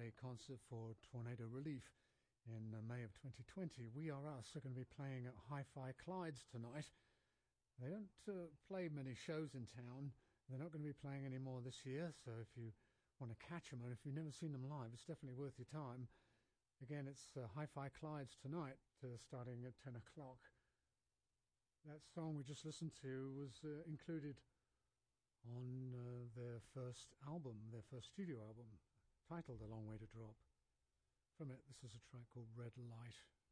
a concert for tornado relief in May of 2020. We Are Us are going to be playing at Hi-Fi Clyde's tonight. They don't play many shows in town. They're not going to be playing any more this year, so if you want to catch them, and if you've never seen them live, it's definitely worth your time. Again, it's Hi-Fi Clyde's tonight, starting at 10 o'clock. That song we just listened to was included on their first album, their first studio album, titled A Long Way to Drop. From it, this is a track called Red Light.